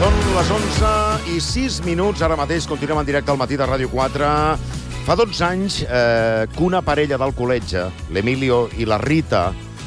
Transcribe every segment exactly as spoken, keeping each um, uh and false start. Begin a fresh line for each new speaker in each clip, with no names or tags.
Són les onze i sis minuts, ara mateix continuem en directe al matí de Ràdio quatre. Fa dotze anys eh, que una parella del col·legi, l'Emilio i la Rita,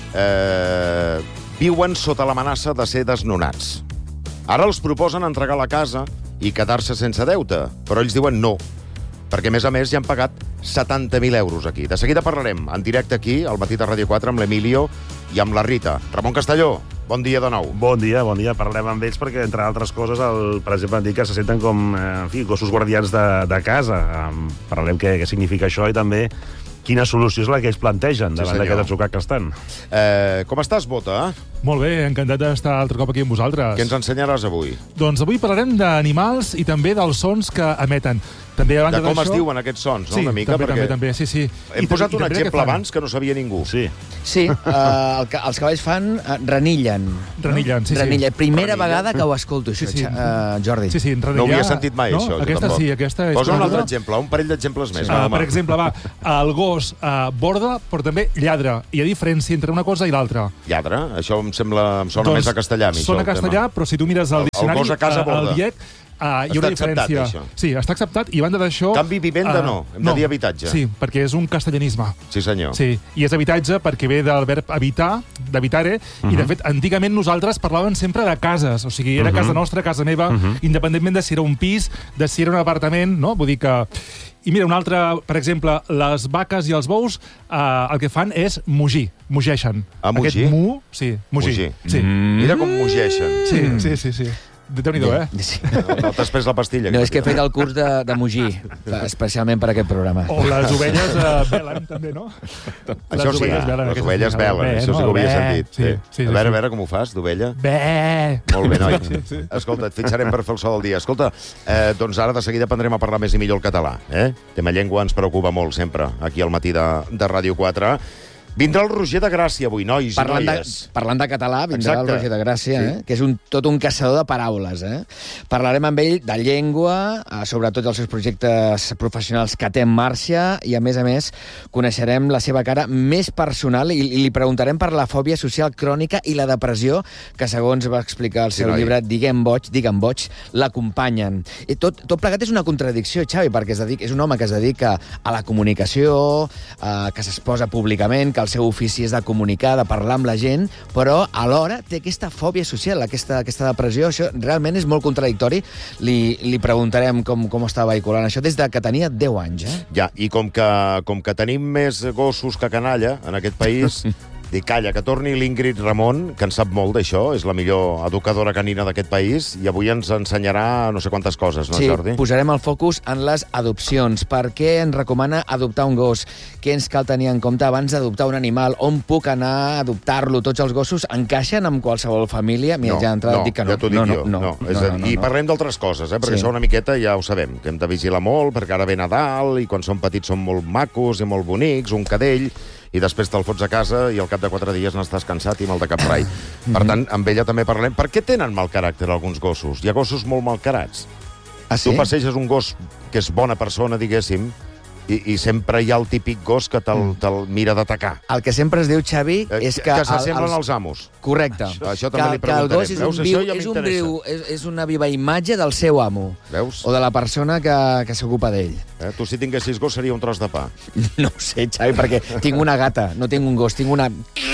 eh, viuen sota l'amenaça de ser desnonats. Ara els proposen entregar la casa i quedar-se sense deute, però ells diuen no, perquè a més a més ja han pagat setanta mil euros aquí. De seguida parlarem en directe aquí, al matí de Ràdio quatre, amb l'Emilio i amb la Rita. Ramon Castelló, bon dia de nou.
Bon dia, bon dia. Parlem amb ells perquè, entre altres coses, el, per exemple, han dit que se senten com eh, en fi, gossos guardians de, de casa. Um, parlarem què, què significa això i també quina solució és la que ells plantegen davant sí, d'aquest atzucac que estan.
Eh, com estàs, Bota?
Molt bé, encantat d'estar altre cop aquí amb vosaltres.
Què ens ensenyaràs avui?
Doncs avui parlarem d'animals i també dels sons que emeten. També
de com es diuen aquests sons, no?
Sí,
una mica,
també,
perquè...
també, també, sí, sí.
Hem
I
posat
i
un exemple abans que no sabia ningú.
Sí.
Sí, uh, el, els cavalls fan uh, renillen.
Renillen, sí, sí.
Renillen. Primera
Renillen.
vegada que ho escolto, això,
Sí, sí.
Uh, Jordi.
Sí, sí, renillar...
No ho havia sentit mai,
no?
això, jo
Aquesta
tampoc.
sí, aquesta és...
Posa un altre
coneguda.
exemple, un parell d'exemples més.
Uh,
va,
per
home.
exemple, va, el gos uh, borda, però també lladra. Hi ha diferència entre una cosa i l'altra.
Lladre? Això em sembla... em sona
doncs,
més a castellà, a mi,
sona
això, el
castellà,
tema.
però si tu mires el
El- el
diccionari,
gos a casa
uh,
borda.
el diec, uh, hi ha
Està
una
acceptat,
diferència.
això.
Sí, està acceptat, i a banda d'això...
Canvi vivenda
uh,
no, hem de dir habitatge.
Sí, perquè és un castellanisme.
Sí, senyor.
Sí, i és habitatge perquè ve del verb habitar, d'habitare, uh -huh. i de fet, antigament nosaltres parlàvem sempre de cases, o sigui, era uh -huh. casa nostra, casa meva, uh -huh. independentment de si era un pis, de si era un apartament, no? Vull dir que... I mira, un altre, per exemple, les vaques i els bous eh, el que fan és mugir, mugeixen.
Ah, mugir?
Aquest mu, sí, mugir.
Mugir.
Sí.
Mm. Mira com mugeixen.
Sí, sí, sí, sí. Déu-n'hi-do, eh?
Sí.
No, no t'has pres la pastilla.
No, és que he fet el curs de, de mugir, especialment per aquest programa.
O les ovelles eh, velen, també, no?
Això sí,
ovelles velen,
les
aquestes
ovelles
sí,
velen,
bé,
això sí
no?
que ho havia
Bé.
sentit.
Sí,
Sí.
sí, sí,
A veure, a
sí.
veure com ho fas, d'ovella.
Bé!
Molt bé, noi.
Sí, sí.
Escolta, et fitxarem per fer el so del dia. Escolta, eh, doncs ara de seguida aprendrem a parlar més i millor el català. Eh? Tema llengua ens preocupa molt sempre, aquí al matí de, de Ràdio quatre. Vindrà el Roger de Gràcia avui, nois
Parlant
i
de,
noies.
parlant de català, vindrà
Exacte.
el Roger de Gràcia,
Sí.
eh? Que és un, tot un caçador de paraules. Eh? Parlarem amb ell de llengua, eh, sobretot els seus projectes professionals que té en marxa, i a més a més coneixerem la seva cara més personal i, i li preguntarem per la fòbia social crònica i la depressió que, segons va explicar el
Sí,
seu
noi.
llibre Diguem boig, digue'm boig, l'acompanyen. I tot, tot plegat és una contradicció, Xavi, perquè es dedica, és un home que es dedica a la comunicació, eh, que s'exposa públicament, que el seu ofici és de comunicar, de parlar amb la gent, però alhora té aquesta fòbia social, aquesta, aquesta depressió. Això realment és molt contradictori. Li, li preguntarem com, com està vehiculant això des de que tenia deu anys. Eh?
Ja, i com que, com que tenim més gossos que canalla en aquest país, dic, calla, que torni l'Ingrid Ramon, que en sap molt d'això, és la millor educadora canina d'aquest país, i avui ens ensenyarà no sé quantes coses, no,
Sí,
Jordi?
posarem el focus en les adopcions. Per què ens recomana adoptar un gos? Què ens cal tenir en compte abans d'adoptar un animal? On puc anar a adoptar-lo? Tots els gossos encaixen amb qualsevol família? Mira,
No,
ja d'entrada
no,
dic que no.
ja t'ho dic
no,
jo.
no,
No,
no,
és
no,
a dir,
no,
I
no.
parlem d'altres coses, eh? perquè
Sí.
això una miqueta ja ho sabem, que hem de vigilar molt, perquè ara ve Nadal, i quan són petits són molt macos i molt bonics, un cadell, i després te'l fots a casa i al cap de quatre dies n'estàs cansat i mal de cap rai. Per tant, amb ella també parlem. Per què tenen mal caràcter alguns gossos? Hi ha gossos molt malcarats.
Ah, sí?
Tu passeges un gos que és bona persona, diguéssim, i, i sempre hi ha el típic gos que te'l te mira d'atacar.
El que sempre es diu, Xavi,
Eh,
és que...
que
el-
s'assemblen
els-
als amos.
Correcte.
Això- això també
que,
li
que el
preguntarem.
gos és,
Veus?
un
Això
viu,
ja
és, un
m'interessa.
viu, és, és una viva imatge del seu amo.
Veus?
O de la persona que, que s'ocupa d'ell.
Eh? Tu, si tinguessis gos, seria un tros de pa.
No ho sé, Xavi, perquè tinc una gata, no tinc un gos, tinc una...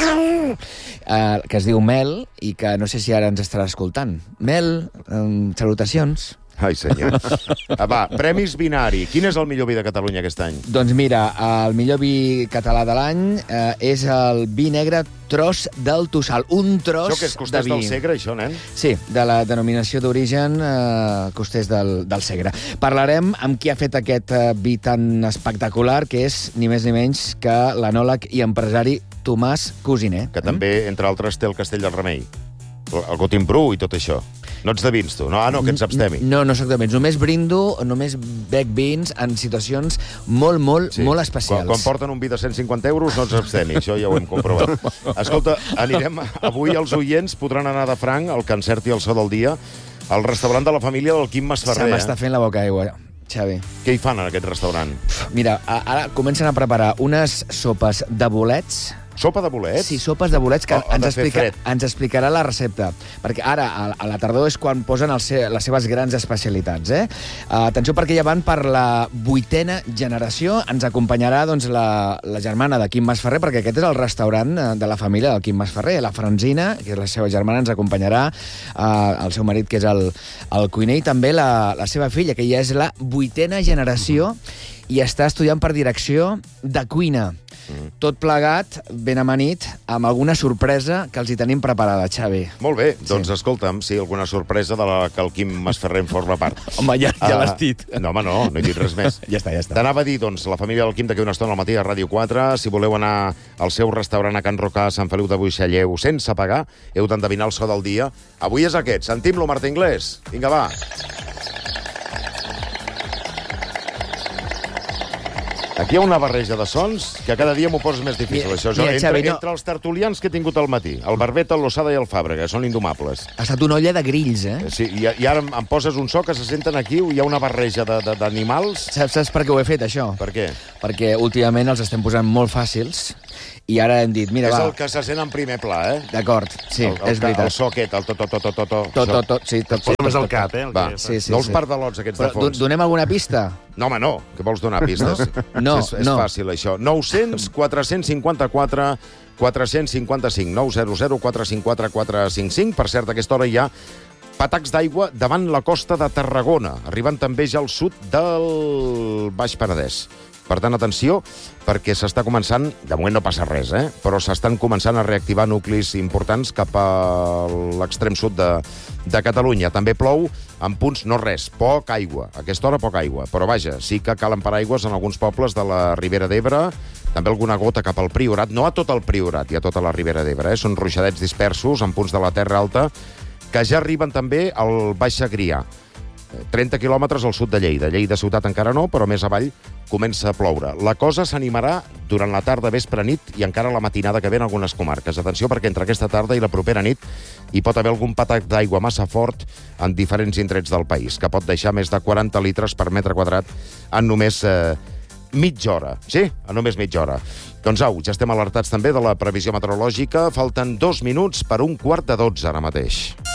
Uh, que es diu Mel, i que no sé si ara ens estarà escoltant. Mel, um, salutacions.
Ai, senyor. Ah, va, Premis Binari. Quin és el millor vi de Catalunya aquest any?
Doncs mira, el millor vi català de l'any eh, és el vi negre Tros del Tossal. Un tros
Això que és
de
Costers
vi.
del Segre, això, nen?
Sí, de la denominació d'origen eh, Costers del, del Segre. Parlarem amb qui ha fet aquest eh, vi tan espectacular, que és ni més ni menys que l'anòleg i empresari Tomàs Cosiner.
Que també, entre altres, té el Castell del Remei. El, el Gotim Bru i tot això. No ets de vins, tu? No, ah, no, que ens abstemi.
No, no exactament. Només brindo, només bec vins en situacions molt, molt,
Sí.
molt especials.
Quan, quan porten un vi de cent cinquanta euros, no ens abstemi. Això ja ho hem comprovat. Escolta, anirem... Avui els oients podran anar de franc, el que encerti el so del dia, al restaurant de la família del Quim
Se
Masferrer.
m'està fent la boca aigua, Xavi.
Què hi fan en aquest restaurant?
Mira, a- ara comencen a preparar unes sopes de bolets
Sopa de bolets?
Sí, sopes de bolets, que
O- o
ens,
de fer
explica,
fred.
ens explicarà la recepta. Perquè ara, a, a la tardor, és quan posen el se, les seves grans especialitats. Eh? Uh, atenció, perquè ja van per la vuitena generació. Ens acompanyarà doncs, la, la germana de Quim Masferrer, perquè aquest és el restaurant eh, de la família del Quim Masferrer. La Francina, que és la seva germana, ens acompanyarà. Uh, el seu marit, que és el, el cuiner, i també la, la seva filla, que ja és la vuitena generació i està estudiant per direcció de cuina. Tot plegat, ben amanit, amb alguna sorpresa que els hi tenim preparada, Xavi.
Molt bé, doncs sí. Escolta'm, sí, alguna sorpresa de la que el Quim Masferrer en forma part.
Home, ja, ja
Uh,
l'has dit.
No, home, no, no he dit res més.
Ja està, ja està.
T'anava a dir, doncs, la família del Quim d'aquí una estona al matí a Ràdio quatre. Si voleu anar al seu restaurant a Can Rocà, a Sant Feliu de Buixalleu, sense pagar, heu d'endevinar el so del dia. Avui és aquest. Sentim-lo, Marta Inglés. Vinga, va. Aquí hi ha una barreja de sons que cada dia m'ho poses més difícil,
Mira,
això.
mira,
entre,
Xavi, no-
entre els tertulians que he tingut al matí, el Barbeta, el Losada i el Fàbrega, són indomables.
Ha estat una olla de grills, eh?
Sí, i, i ara em, em poses un so que se senten aquí, hi ha una barreja de- de- d'animals.
Saps, saps per què ho he fet, això?
Per què?
Perquè últimament els estem posant molt fàcils i ara hem dit, mira,
És
va,
el que se sent en primer pla, eh?
d'acord, sí,
el, el,
és veritat.
El so aquest, el tot, tot, tot, tot, tot.
Tot, tot, tot, sí, tot.
Posa
tot,
més
tot,
al cap, eh? el
Va,
que fa.
Sí, sí,
no els
sí.
pardalots aquests de
Però do-
fons.
donem alguna pista?
No, home, no. Que vols donar pistes?
No,
és, és
no.
fàcil, això. nou cents quatre cents cinquanta-quatre quatre cents cinquanta-cinc. nou zero zero quatre cinc quatre quatre cinc cinc. Per cert, a aquesta hora hi ha patacs d'aigua davant la costa de Tarragona. Arriben també ja al sud del Baix Penedès. Per tant, atenció, perquè s'està començant... De moment no passa res, eh? Però s'estan començant a reactivar nuclis importants cap a l'extrem sud de, de Catalunya. També plou en punts, no res, poc aigua. A aquesta hora, poc aigua. Però vaja, sí que calen paraigües en alguns pobles de la Ribera d'Ebre, també alguna gota cap al Priorat, no a tot el Priorat i a tota la Ribera d'Ebre, eh? Són ruixadets dispersos en punts de la Terra Alta, que ja arriben també al Baix Segrià. trenta quilòmetres al sud de Lleida. Lleida ciutat encara no, però més avall comença a ploure. La cosa s'animarà durant la tarda, vespre, nit i encara la matinada que ve en algunes comarques. Atenció, perquè entre aquesta tarda i la propera nit hi pot haver algun patac d'aigua massa fort en diferents indrets del país, que pot deixar més de quaranta litres per metre quadrat en només eh, mitja hora. Sí? En només mitja hora. Doncs au, ja estem alertats també de la previsió meteorològica. Falten dos minuts per un quart de dotze ara mateix.